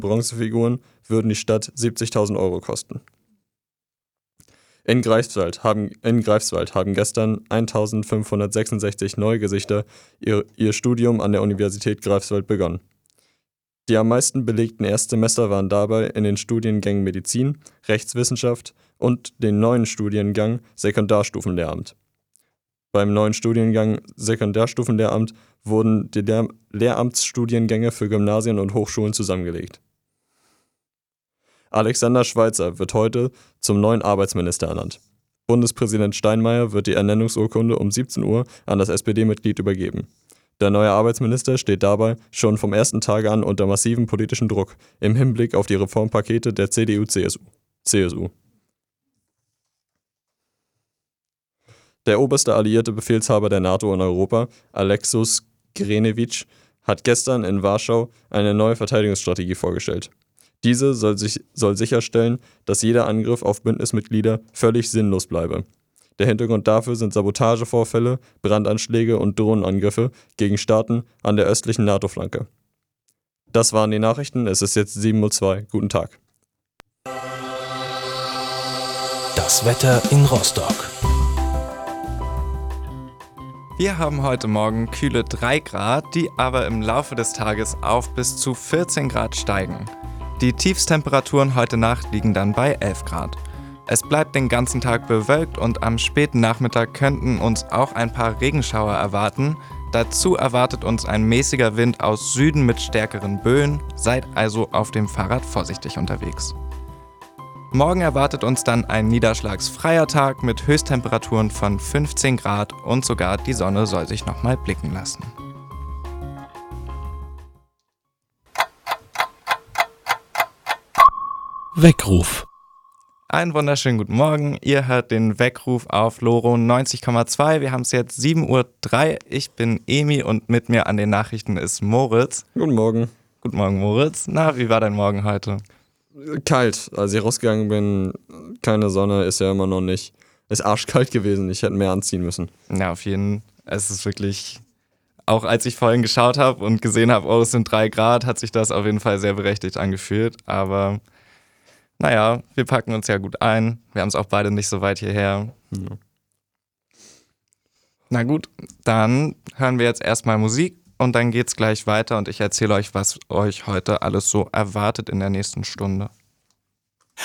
Bronzefiguren würden die Stadt 70.000 Euro kosten. In Greifswald haben gestern 1.566 neue Gesichter ihr Studium an der Universität Greifswald begonnen. Die am meisten belegten Erstsemester waren dabei in den Studiengängen Medizin, Rechtswissenschaft und den neuen Studiengang Sekundarstufenlehramt. Beim neuen Studiengang Sekundarstufenlehramt wurden die Lehramtsstudiengänge für Gymnasien und Hochschulen zusammengelegt. Alexander Schweitzer wird heute zum neuen Arbeitsminister ernannt. Bundespräsident Steinmeier wird die Ernennungsurkunde um 17 Uhr an das SPD-Mitglied übergeben. Der neue Arbeitsminister steht dabei schon vom ersten Tag an unter massivem politischen Druck im Hinblick auf die Reformpakete der CDU-CSU. Der oberste alliierte Befehlshaber der NATO in Europa, Alexus Grenewitsch, hat gestern in Warschau eine neue Verteidigungsstrategie vorgestellt. Diese soll sicherstellen, dass jeder Angriff auf Bündnismitglieder völlig sinnlos bleibe. Der Hintergrund dafür sind Sabotagevorfälle, Brandanschläge und Drohnenangriffe gegen Staaten an der östlichen NATO-Flanke. Das waren die Nachrichten, es ist jetzt 7:02 Uhr. Guten Tag. Das Wetter in Rostock. Wir haben heute Morgen kühle 3 Grad, die aber im Laufe des Tages auf bis zu 14 Grad steigen. Die Tiefstemperaturen heute Nacht liegen dann bei 11 Grad. Es bleibt den ganzen Tag bewölkt und am späten Nachmittag könnten uns auch ein paar Regenschauer erwarten. Dazu erwartet uns ein mäßiger Wind aus Süden mit stärkeren Böen, seid also auf dem Fahrrad vorsichtig unterwegs. Morgen erwartet uns dann ein niederschlagsfreier Tag mit Höchsttemperaturen von 15 Grad und sogar die Sonne soll sich nochmal blicken lassen. Weckruf. Einen wunderschönen guten Morgen. Ihr hört den Weckruf auf Loro 90,2. Wir haben es jetzt 7:03 Uhr. Ich bin Emi und mit mir an den Nachrichten ist Moritz. Guten Morgen. Guten Morgen, Moritz. Na, wie war dein Morgen heute? Kalt. Als ich rausgegangen bin, keine Sonne, ist ja immer noch nicht. Ist arschkalt gewesen. Ich hätte mehr anziehen müssen. Ja, auf jeden Fall. Es ist wirklich, auch als ich vorhin geschaut habe und gesehen habe, oh, es sind 3 Grad, hat sich das auf jeden Fall sehr berechtigt angefühlt. Aber naja, wir packen uns ja gut ein. Wir haben es auch beide nicht so weit hierher. Ja. Na gut, dann hören wir jetzt erstmal Musik und dann geht's gleich weiter und ich erzähle euch, was euch heute alles so erwartet in der nächsten Stunde.